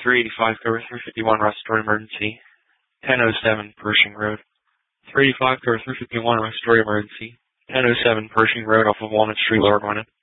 385 cover 351 Restored Emergency. 1007 Pershing Road. 385 cover 351 Restored Emergency. 1007 Pershing Road off of Walnut Street, Lower Gwinnett.